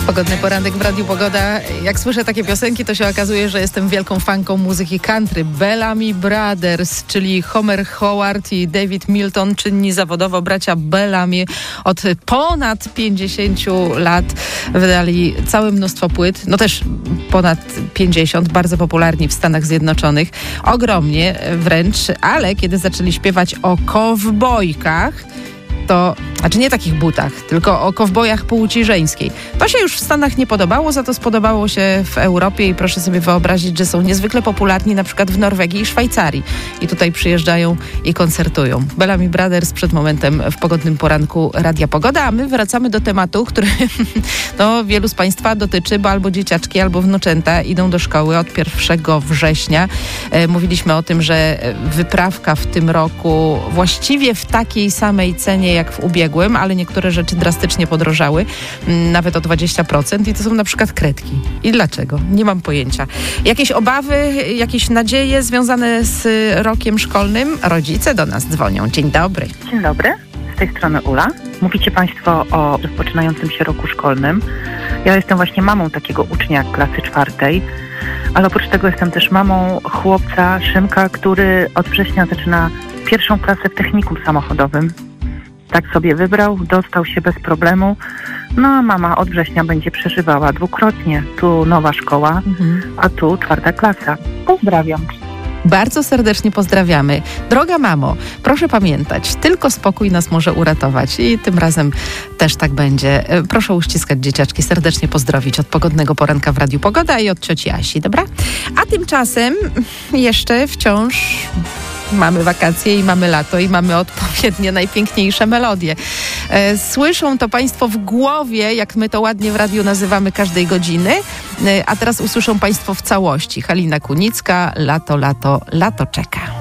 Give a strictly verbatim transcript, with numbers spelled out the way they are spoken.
Pogodny poranek w Radiu Pogoda. Jak słyszę takie piosenki, to się okazuje, że jestem wielką fanką muzyki country. Bellamy Brothers, czyli Homer Howard i David Milton, czynni zawodowo bracia Bellamy, od ponad pięćdziesięciu lat wydali całe mnóstwo płyt, no też ponad pięćdziesiąt, bardzo popularni w Stanach Zjednoczonych, ogromnie wręcz, ale kiedy zaczęli śpiewać o kowbojkach, to, znaczy nie takich butach, tylko o kowbojach płci żeńskiej. To się już w Stanach nie podobało, za to spodobało się w Europie i proszę sobie wyobrazić, że są niezwykle popularni na przykład w Norwegii i Szwajcarii. I tutaj przyjeżdżają i koncertują. Bellamy Brothers przed momentem w pogodnym poranku Radia Pogoda, a my wracamy do tematu, który no, wielu z Państwa dotyczy, bo albo dzieciaczki, albo wnuczęta idą do szkoły od pierwszego września. E, mówiliśmy o tym, że wyprawka w tym roku właściwie w takiej samej cenie jak w ubiegłym, ale niektóre rzeczy drastycznie podrożały, nawet o dwadzieścia procent i to są na przykład kredki. I dlaczego? Nie mam pojęcia. Jakieś obawy, jakieś nadzieje związane z rokiem szkolnym? Rodzice do nas dzwonią. Dzień dobry. Dzień dobry, z tej strony Ula. Mówicie Państwo o rozpoczynającym się roku szkolnym. Ja jestem właśnie mamą takiego ucznia klasy czwartej, ale oprócz tego jestem też mamą chłopca Szymka, który od września zaczyna pierwszą klasę w technikum samochodowym. Tak sobie wybrał, dostał się bez problemu. No a mama od września będzie przeżywała dwukrotnie. Tu nowa szkoła, mhm. a tu czwarta klasa. Pozdrawiam. Bardzo serdecznie pozdrawiamy. Droga mamo, proszę pamiętać, tylko spokój nas może uratować i tym razem też tak będzie. Proszę uściskać dzieciaczki, serdecznie pozdrowić od pogodnego poranka w Radiu Pogoda i od cioci Asi, dobra? A tymczasem jeszcze wciąż mamy wakacje i mamy lato i mamy odpowiednie najpiękniejsze melodie. E, słyszą to Państwo w głowie, jak my to ładnie w radiu nazywamy każdej godziny, e, a teraz usłyszą Państwo w całości. Halina Kunicka, Lato, lato, lato czeka.